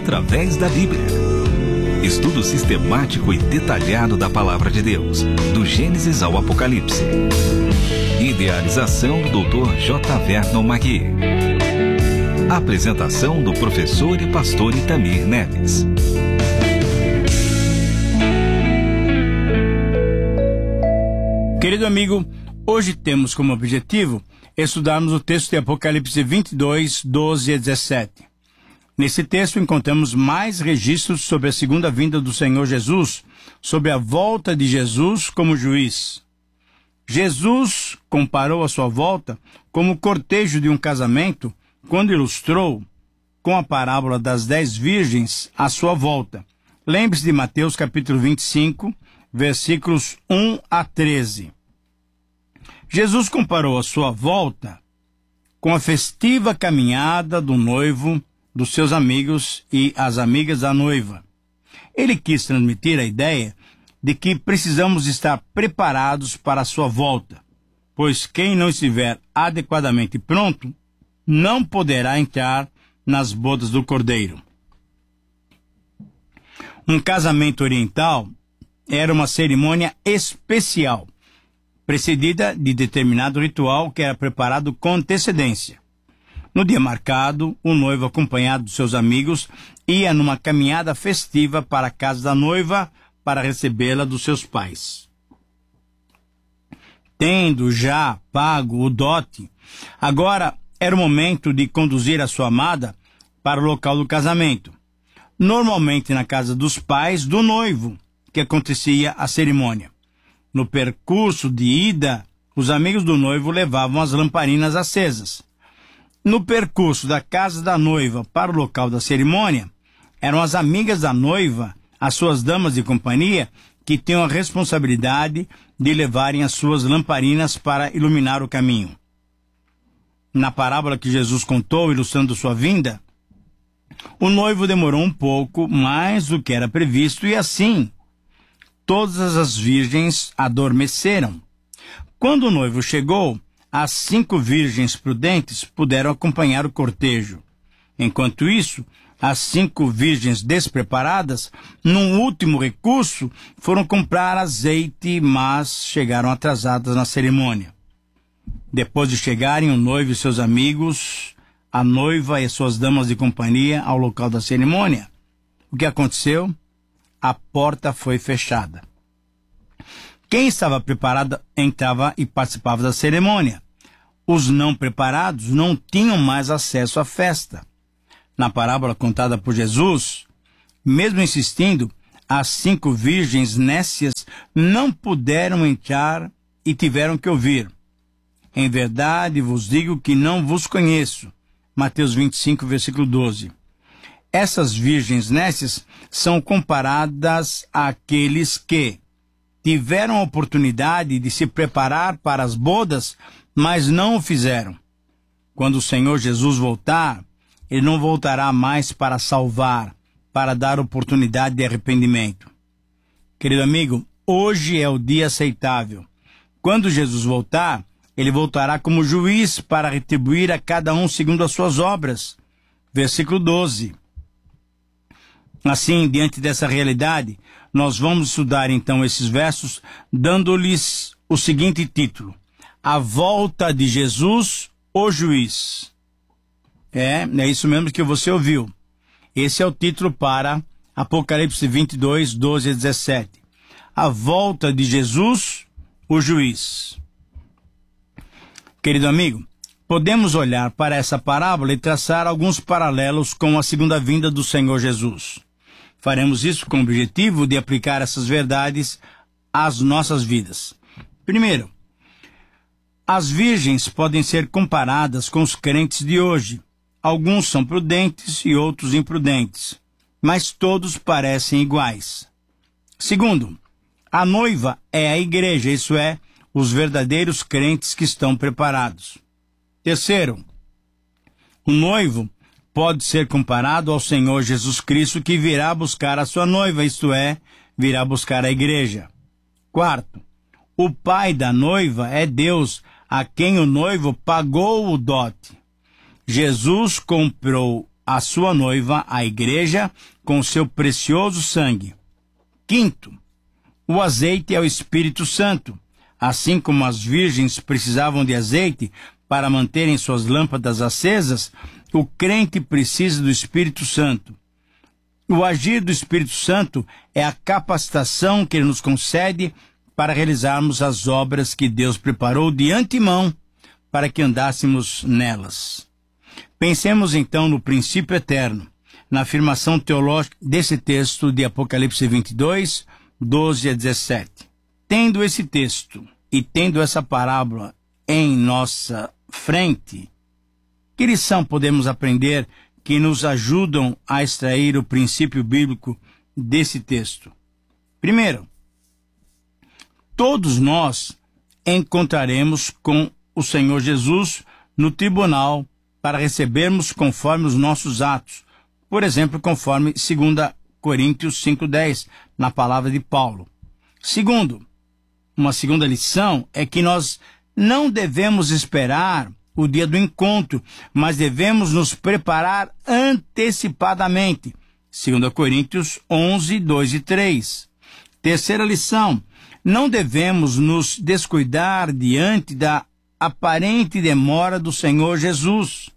através da Bíblia. Estudo sistemático e detalhado da Palavra de Deus, do Gênesis ao Apocalipse. Idealização do Dr. J. Vernon Magui. Apresentação do professor e pastor Itamir Neves. Querido amigo, hoje temos como objetivo estudarmos o texto de Apocalipse 22, 12 e 17. Nesse texto encontramos mais registros sobre a segunda vinda do Senhor Jesus, sobre a volta de Jesus como juiz. Jesus comparou a sua volta como o cortejo de um casamento quando ilustrou, com a parábola das 10 virgens, a sua volta. Lembre-se de Mateus capítulo 25, versículos 1 a 13. Jesus comparou a sua volta com a festiva caminhada do noivo, dos seus amigos e as amigas da noiva. Ele quis transmitir a ideia de que precisamos estar preparados para a sua volta, pois quem não estiver adequadamente pronto não poderá entrar nas bodas do Cordeiro. Um casamento oriental era uma cerimônia especial, precedida de determinado ritual que era preparado com antecedência. No dia marcado, o noivo, acompanhado dos seus amigos, ia numa caminhada festiva para a casa da noiva para recebê-la dos seus pais. Tendo já pago o dote, agora era o momento de conduzir a sua amada para o local do casamento, normalmente na casa dos pais do noivo, que acontecia a cerimônia. No percurso de ida, os amigos do noivo levavam as lamparinas acesas. No percurso da casa da noiva para o local da cerimônia, eram as amigas da noiva, as suas damas de companhia, que tinham a responsabilidade de levarem as suas lamparinas para iluminar o caminho. Na parábola que Jesus contou, ilustrando sua vinda, o noivo demorou um pouco mais do que era previsto e assim todas as virgens adormeceram. Quando o noivo chegou, as 5 virgens prudentes puderam acompanhar o cortejo. Enquanto isso, as 5 virgens despreparadas, num último recurso, foram comprar azeite, mas chegaram atrasadas na cerimônia. Depois de chegarem o noivo e seus amigos, a noiva e suas damas de companhia ao local da cerimônia, o que aconteceu? A porta foi fechada. Quem estava preparado entrava e participava da cerimônia. Os não preparados não tinham mais acesso à festa. Na parábola contada por Jesus, mesmo insistindo, as 5 virgens nécias não puderam entrar e tiveram que ouvir: em verdade vos digo que não vos conheço. Mateus 25, versículo 12. Essas virgens nécias são comparadas àqueles que tiveram a oportunidade de se preparar para as bodas, mas não o fizeram. Quando o Senhor Jesus voltar, Ele não voltará mais para salvar, para dar oportunidade de arrependimento. Querido amigo, hoje é o dia aceitável. Quando Jesus voltar, Ele voltará como juiz para retribuir a cada um segundo as suas obras. Versículo 12. Assim, diante dessa realidade, nós vamos estudar então esses versos, dando-lhes o seguinte título: A volta de Jesus, o juiz. É isso mesmo que você ouviu. Esse é o título para Apocalipse 22, 12 e 17. A volta de Jesus, o juiz. Querido amigo, podemos olhar para essa parábola e traçar alguns paralelos com a segunda vinda do Senhor Jesus. Faremos isso com o objetivo de aplicar essas verdades às nossas vidas. Primeiro, as virgens podem ser comparadas com os crentes de hoje. Alguns são prudentes e outros imprudentes, mas todos parecem iguais. Segundo, a noiva é a igreja, isso é, os verdadeiros crentes que estão preparados. Terceiro, o noivo pode ser comparado ao Senhor Jesus Cristo, que virá buscar a sua noiva, isto é, virá buscar a igreja. Quarto, o pai da noiva é Deus, a quem o noivo pagou o dote. Jesus comprou a sua noiva, a igreja, com o seu precioso sangue. Quinto, o azeite é o Espírito Santo. Assim como as virgens precisavam de azeite para manterem suas lâmpadas acesas, o crente precisa do Espírito Santo. O agir do Espírito Santo é a capacitação que ele nos concede para realizarmos as obras que Deus preparou de antemão para que andássemos nelas. Pensemos então no princípio eterno, na afirmação teológica desse texto de Apocalipse 22, 12 a 17. Tendo esse texto e tendo essa parábola em nossa frente, que lição podemos aprender que nos ajudam a extrair o princípio bíblico desse texto? Primeiro, todos nós encontraremos com o Senhor Jesus no tribunal para recebermos conforme os nossos atos. Por exemplo, conforme 2 Coríntios 5:10, na palavra de Paulo. Segundo, uma segunda lição é que nós não devemos esperar o dia do encontro, mas devemos nos preparar antecipadamente. 2 Coríntios 11, 2 e 3. Terceira lição, não devemos nos descuidar diante da aparente demora do Senhor Jesus.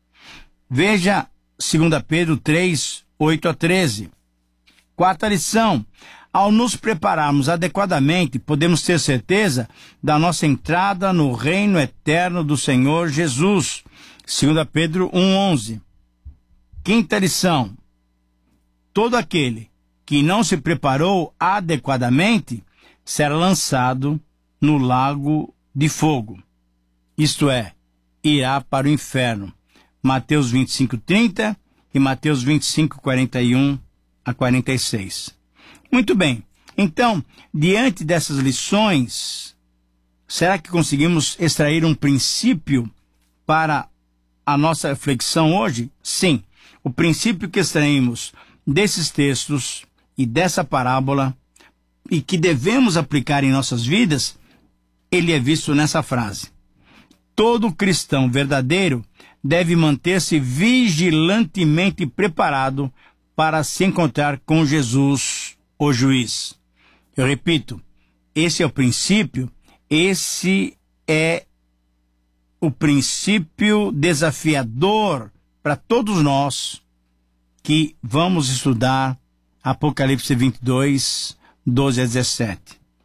Veja 2 Pedro 3, 8 a 13. Quarta lição, ao nos prepararmos adequadamente, podemos ter certeza da nossa entrada no reino eterno do Senhor Jesus. 2 Pedro 1:11. Quinta lição, todo aquele que não se preparou adequadamente será lançado no lago de fogo. Isto é, irá para o inferno. Mateus 25:30 e Mateus 25:41 a 46. Muito bem, então, diante dessas lições, será que conseguimos extrair um princípio para a nossa reflexão hoje? Sim, o princípio que extraímos desses textos e dessa parábola e que devemos aplicar em nossas vidas, ele é visto nessa frase. Todo cristão verdadeiro deve manter-se vigilantemente preparado para se encontrar com Jesus, o juiz. Eu repito, esse é o princípio, esse é o princípio desafiador para todos nós que vamos estudar Apocalipse 22, 12 a 17.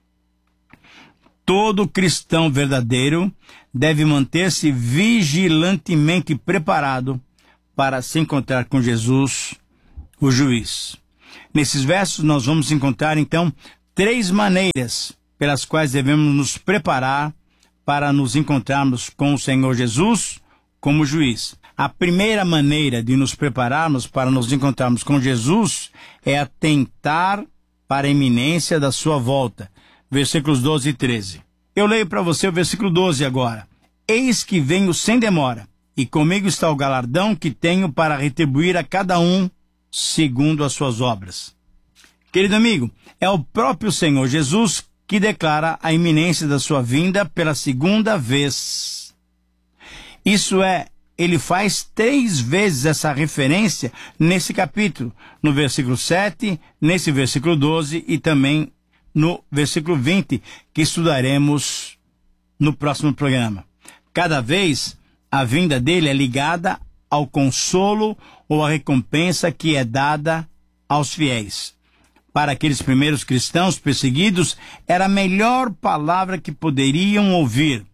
Todo cristão verdadeiro deve manter-se vigilantemente preparado para se encontrar com Jesus, o juiz. Nesses versos nós vamos encontrar, então, 3 maneiras pelas quais devemos nos preparar para nos encontrarmos com o Senhor Jesus como juiz. A primeira maneira de nos prepararmos para nos encontrarmos com Jesus é atentar para a iminência da sua volta. Versículos 12 e 13. Eu leio para você o versículo 12 agora. Eis que venho sem demora, e comigo está o galardão que tenho para retribuir a cada um segundo as suas obras. Querido amigo, é o próprio Senhor Jesus que declara a iminência da sua vinda pela segunda vez. Isso é, ele faz 3 vezes essa referência nesse capítulo, no versículo 7, nesse versículo 12 e também no versículo 20, que estudaremos no próximo programa. Cada vez, a vinda dele é ligada ao consolo ou à recompensa que é dada aos fiéis. Para aqueles primeiros cristãos perseguidos, era a melhor palavra que poderiam ouvir.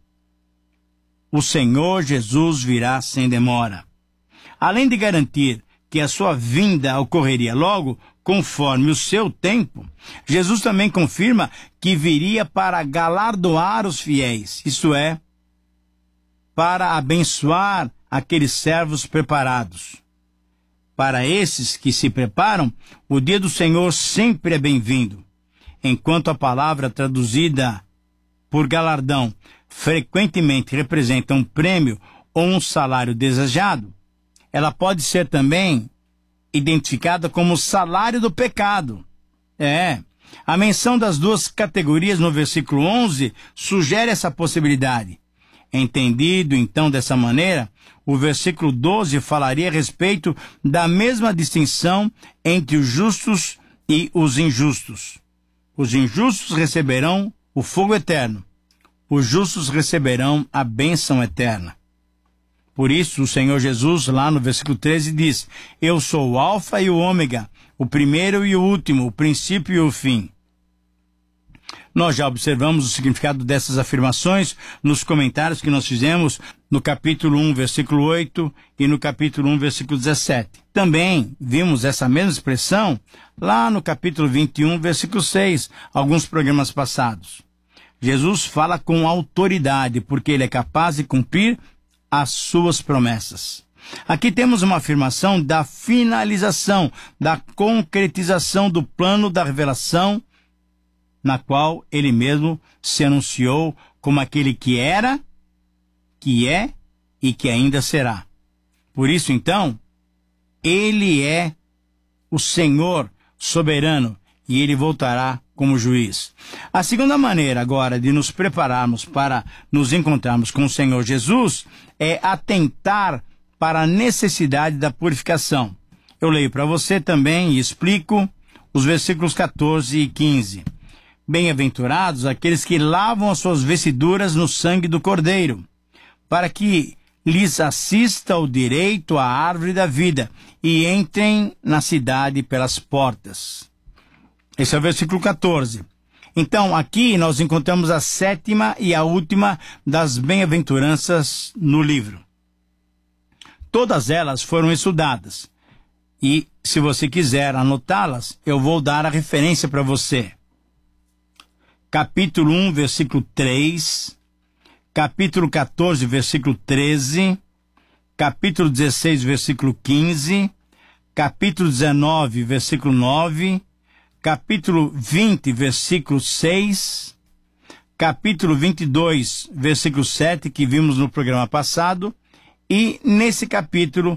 O Senhor Jesus virá sem demora. Além de garantir que a sua vinda ocorreria logo, conforme o seu tempo, Jesus também confirma que viria para galardoar os fiéis, isto é, para abençoar aqueles servos preparados. Para esses que se preparam, o dia do Senhor sempre é bem-vindo. Enquanto a palavra traduzida por galardão frequentemente representa um prêmio ou um salário desejado, ela pode ser também identificada como salário do pecado. A menção das 2 categorias no versículo 11 sugere essa possibilidade. Entendido, então, dessa maneira, o versículo 12 falaria a respeito da mesma distinção entre os justos e os injustos. Os injustos receberão o fogo eterno. Os justos receberão a bênção eterna. Por isso, o Senhor Jesus, lá no versículo 13, diz: Eu sou o Alfa e o Ômega, o primeiro e o último, o princípio e o fim. Nós já observamos o significado dessas afirmações nos comentários que nós fizemos no capítulo 1, versículo 8 e no capítulo 1, versículo 17. Também vimos essa mesma expressão lá no capítulo 21, versículo 6, alguns programas passados. Jesus fala com autoridade, porque ele é capaz de cumprir as suas promessas. Aqui temos uma afirmação da finalização, da concretização do plano da revelação, na qual ele mesmo se anunciou como aquele que era, que é e que ainda será. Por isso, então, ele é o Senhor soberano e ele voltará como juiz. A segunda maneira agora de nos prepararmos para nos encontrarmos com o Senhor Jesus é atentar para a necessidade da purificação. Eu leio para você também e explico os versículos 14 e 15. Bem-aventurados aqueles que lavam as suas vestiduras no sangue do Cordeiro, para que lhes assista o direito à árvore da vida e entrem na cidade pelas portas. Esse é o versículo 14. Então, aqui nós encontramos a sétima e a última das bem-aventuranças no livro. Todas elas foram estudadas. E, se você quiser anotá-las, eu vou dar a referência para você. Capítulo 1, versículo 3, capítulo 14, versículo 13, capítulo 16, versículo 15, capítulo 19, versículo 9, capítulo 20, versículo 6, capítulo 22, versículo 7, que vimos no programa passado, e nesse capítulo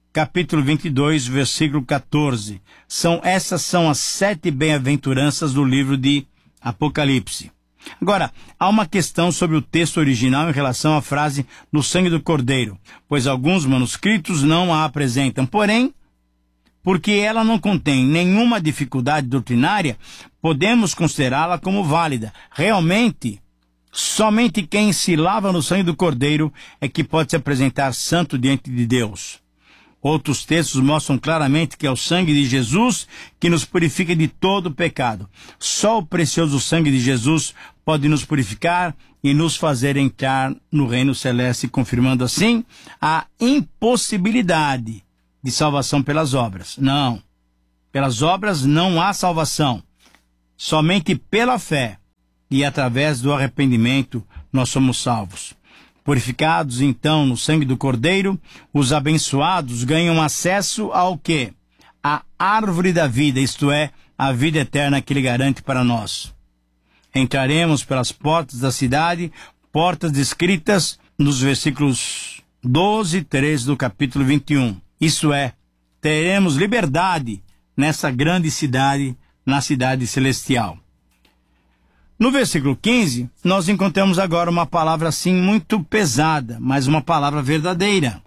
22, versículo 14. Essas são as 7 bem-aventuranças do livro de Apocalipse. Agora, há uma questão sobre o texto original em relação à frase no sangue do Cordeiro, pois alguns manuscritos não a apresentam. Porém, porque ela não contém nenhuma dificuldade doutrinária, podemos considerá-la como válida. Realmente, somente quem se lava no sangue do Cordeiro é que pode se apresentar santo diante de Deus. Outros textos mostram claramente que é o sangue de Jesus que nos purifica de todo pecado. Só o precioso sangue de Jesus pode nos purificar e nos fazer entrar no reino celeste, confirmando assim a impossibilidade de salvação pelas obras. Não. Pelas obras não há salvação. Somente pela fé e através do arrependimento nós somos salvos. Purificados, então, no sangue do Cordeiro, os abençoados ganham acesso ao quê? A árvore da vida, isto é, a vida eterna que ele garante para nós. Entraremos pelas portas da cidade, portas descritas nos versículos 12 e 13 do capítulo 21. Isso é, teremos liberdade nessa grande cidade, na cidade celestial. No versículo 15, nós encontramos agora uma palavra assim muito pesada, mas uma palavra verdadeira.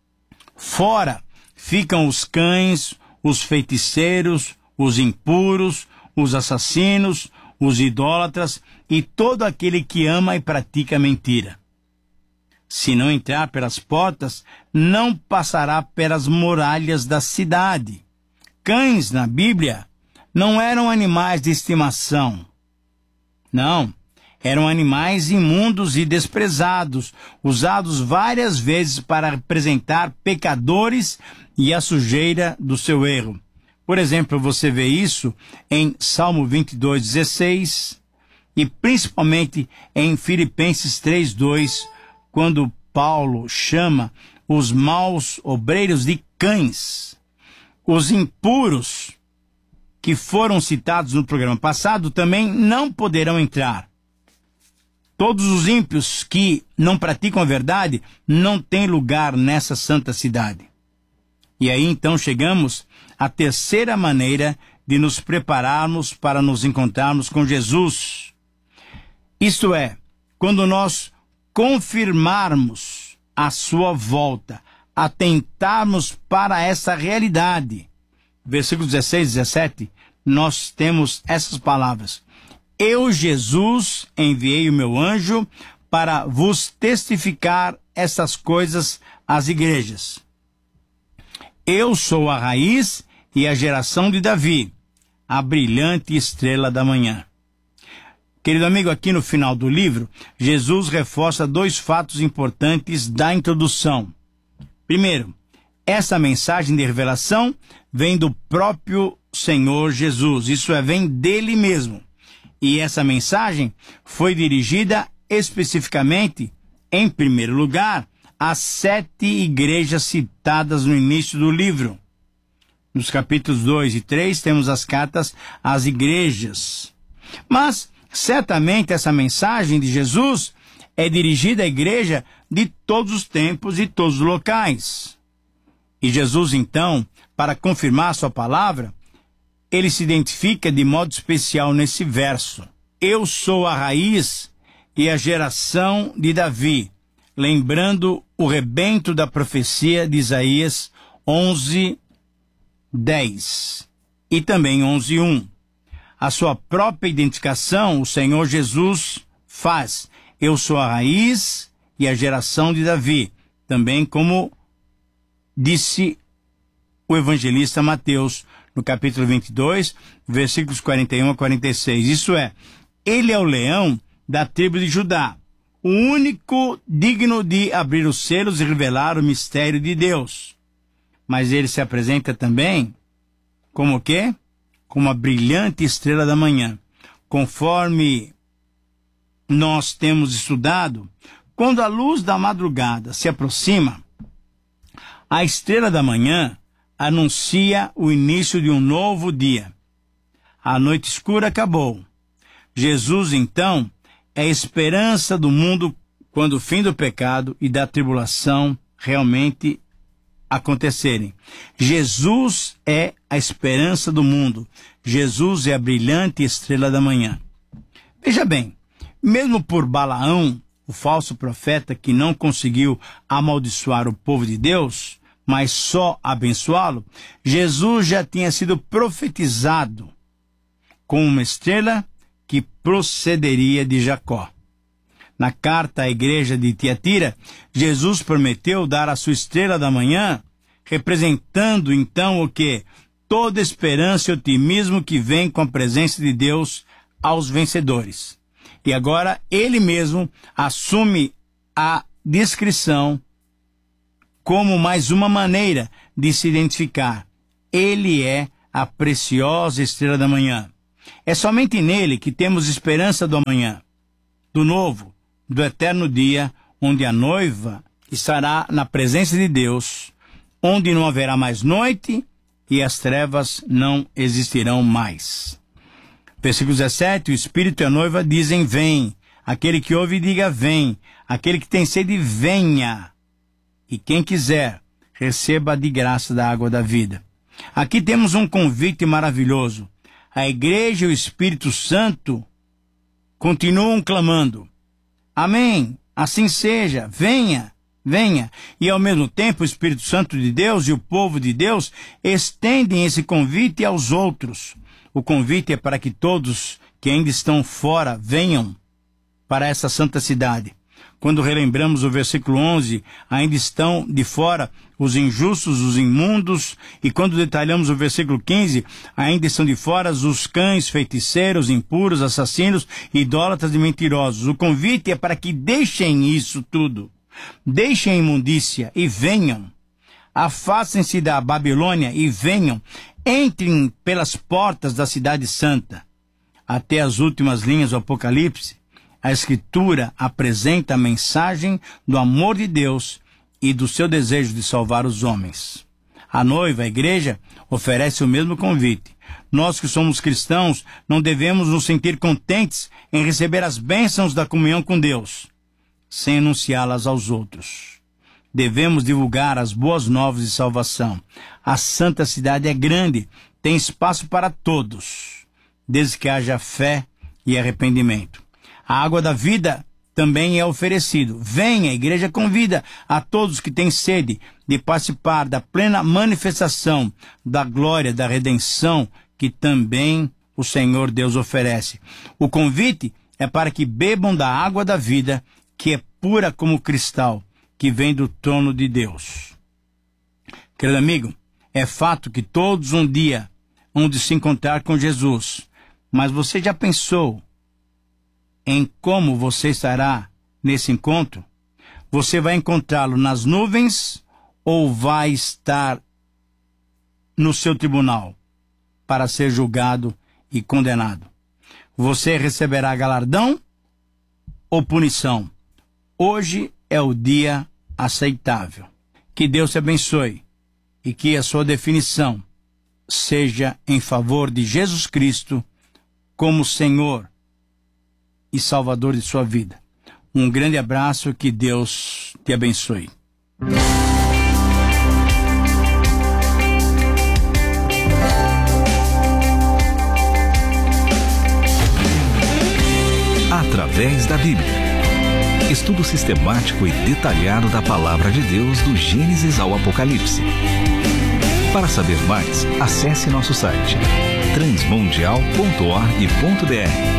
Fora ficam os cães, os feiticeiros, os impuros, os assassinos, os idólatras e todo aquele que ama e pratica mentira. Se não entrar pelas portas, não passará pelas muralhas da cidade. Cães, na Bíblia, não eram animais de estimação. Não, eram animais imundos e desprezados, usados várias vezes para representar pecadores e a sujeira do seu erro. Por exemplo, você vê isso em Salmo 22:16 e principalmente em Filipenses 3:2, quando Paulo chama os maus obreiros de cães. Os impuros, que foram citados no programa passado, também não poderão entrar. Todos os ímpios que não praticam a verdade não têm lugar nessa santa cidade. E aí então chegamos à terceira maneira de nos prepararmos para nos encontrarmos com Jesus. Isto é, quando nós confirmarmos a sua volta, atentarmos para essa realidade. Versículos 16 e 17, nós temos essas palavras: Eu, Jesus, enviei o meu anjo para vos testificar essas coisas às igrejas. Eu sou a raiz e a geração de Davi, a brilhante estrela da manhã. Querido amigo, aqui no final do livro, Jesus reforça 2 fatos importantes da introdução. Primeiro, essa mensagem de revelação vem do próprio Senhor Jesus, isso é, vem dele mesmo. E essa mensagem foi dirigida especificamente, em primeiro lugar, às 7 igrejas citadas no início do livro. Nos capítulos 2 e 3 temos as cartas às igrejas. Mas, certamente, essa mensagem de Jesus é dirigida à igreja de todos os tempos e todos os locais. E Jesus, então, para confirmar sua palavra, ele se identifica de modo especial nesse verso. Eu sou a raiz e a geração de Davi, lembrando o rebento da profecia de Isaías 11:10 e também 11:1. A sua própria identificação, o Senhor Jesus faz. Eu sou a raiz e a geração de Davi, também como disse o evangelista Mateus, no capítulo 22, versículos 41 a 46. Isso é, ele é o leão da tribo de Judá, o único digno de abrir os selos e revelar o mistério de Deus. Mas ele se apresenta também como o quê? Como a brilhante estrela da manhã. Conforme nós temos estudado, quando a luz da madrugada se aproxima, a estrela da manhã anuncia o início de um novo dia. A noite escura acabou. Jesus, então, é a esperança do mundo quando o fim do pecado e da tribulação realmente acontecerem. Jesus é a esperança do mundo. Jesus é a brilhante estrela da manhã. Veja bem, mesmo por Balaão, o falso profeta que não conseguiu amaldiçoar o povo de Deus, mas só abençoá-lo, Jesus já tinha sido profetizado com uma estrela que procederia de Jacó. Na carta à igreja de Tiatira, Jesus prometeu dar a sua estrela da manhã, representando então o que? Toda esperança e otimismo que vem com a presença de Deus aos vencedores. E agora ele mesmo assume a descrição como mais uma maneira de se identificar. Ele é a preciosa estrela da manhã. É somente nele que temos esperança do amanhã, do novo, do eterno dia, onde a noiva estará na presença de Deus, onde não haverá mais noite e as trevas não existirão mais. Versículo 17, o Espírito e a noiva dizem, vem. Aquele que ouve, diga, vem. Aquele que tem sede, venha. E quem quiser, receba de graça da água da vida. Aqui temos um convite maravilhoso. A igreja e o Espírito Santo continuam clamando. Amém, assim seja, venha, venha. E ao mesmo tempo o Espírito Santo de Deus e o povo de Deus estendem esse convite aos outros. O convite é para que todos que ainda estão fora venham para essa santa cidade. Quando relembramos o versículo 11, ainda estão de fora os injustos, os imundos, e quando detalhamos o versículo 15, ainda estão de fora os cães, feiticeiros, impuros, assassinos, idólatras e mentirosos. O convite é para que deixem isso tudo, deixem a imundícia e venham. Afastem-se da Babilônia e venham, entrem pelas portas da cidade santa. Até as últimas linhas do Apocalipse, a Escritura apresenta a mensagem do amor de Deus e do seu desejo de salvar os homens. A noiva, a igreja, oferece o mesmo convite. Nós que somos cristãos não devemos nos sentir contentes em receber as bênçãos da comunhão com Deus, sem anunciá-las aos outros. Devemos divulgar as boas novas de salvação. A santa cidade é grande, tem espaço para todos, desde que haja fé e arrependimento. A água da vida também é oferecido. Venha, a igreja convida a todos que têm sede de participar da plena manifestação da glória, da redenção que também o Senhor Deus oferece. O convite é para que bebam da água da vida, que é pura como cristal, que vem do trono de Deus. Querido amigo, é fato que todos um dia hão de se encontrar com Jesus, mas você já pensou em como você estará nesse encontro? Você vai encontrá-lo nas nuvens ou vai estar no seu tribunal para ser julgado e condenado? Você receberá galardão ou punição? Hoje é o dia aceitável. Que Deus te abençoe e que a sua definição seja em favor de Jesus Cristo como Senhor e Salvador de sua vida. Um grande abraço, que Deus te abençoe. Através da Bíblia. Estudo sistemático e detalhado da Palavra de Deus do Gênesis ao Apocalipse. Para saber mais, acesse nosso site transmundial.org.br